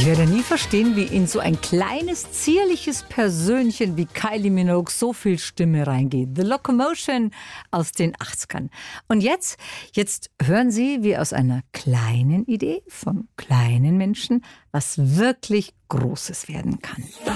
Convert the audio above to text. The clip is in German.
werde nie verstehen, wie in so ein kleines, zierliches Persönchen wie Kylie Minogue so viel Stimme reingeht. The Locomotion aus den 80ern. Und jetzt hören Sie, wie aus einer kleinen Idee von kleinen Menschen was wirklich Großes werden kann.